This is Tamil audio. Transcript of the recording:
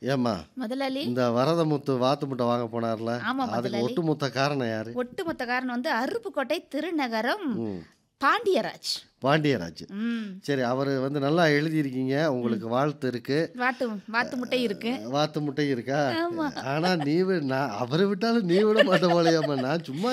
ஏம்மா, முதலாளி. இந்த வரதமுத்து வாத்து முட்டை வாங்க போனார்ல, ஆமா அதுக்கு முதலாளி. ஒட்டுமொத்த காரணம் யாரு? ஒட்டுமொத்த காரணம் வந்து அருப்புக்கோட்டை திருநகரம் ம். பாண்டியராஜ். பாண்டியராஜ். ம். சரி, அவரு வந்து நல்லா எழுதியிருக்கீங்க. ம். உங்களுக்கு வாழ்த்து இருக்கு. வாத்து வாத்து முட்டை இருக்கு. வாத்து முட்டை இருக்கா? ஆமா. ஆனா நீ நான் அவர விட்டாலும் நீ விட மாட்ட போலயேம்மா. நான் சும்மா